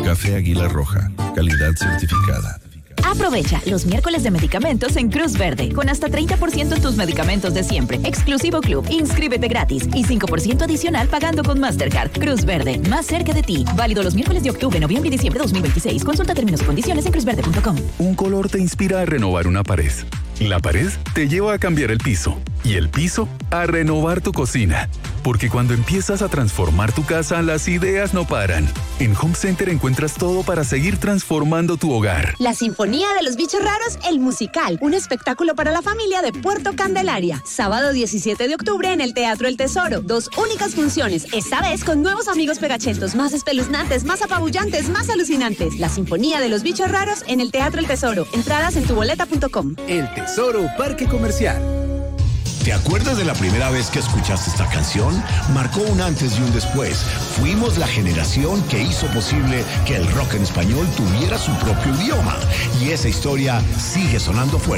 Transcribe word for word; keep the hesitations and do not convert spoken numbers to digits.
Café Águila Roja, calidad certificada. Aprovecha los miércoles de medicamentos en Cruz Verde, con hasta treinta por ciento en tus medicamentos de siempre. Exclusivo club, inscríbete gratis y cinco por ciento adicional pagando con Mastercard. Cruz Verde, más cerca de ti. Válido los miércoles de octubre, noviembre y diciembre de dos mil veintiséis. Consulta términos y condiciones en cruz verde punto com. Un color te inspira a renovar una pared. La pared te lleva a cambiar el piso. Y el piso a renovar tu cocina. Porque cuando empiezas a transformar tu casa, las ideas no paran. En Home Center encuentras todo para seguir transformando tu hogar. La Sinfonía de los Bichos Raros, el musical. Un espectáculo para la familia de Puerto Candelaria. Sábado diecisiete de octubre en el Teatro El Tesoro. Dos únicas funciones. Esta vez con nuevos amigos pegachentos, más espeluznantes, más apabullantes, más alucinantes. La Sinfonía de los Bichos Raros en el Teatro El Tesoro. Entradas en tuboleta punto com. El Tesoro Parque Comercial. ¿Te acuerdas de la primera vez que escuchaste esta canción? Marcó un antes y un después. Fuimos la generación que hizo posible que el rock en español tuviera su propio idioma. Y esa historia sigue sonando fuerte.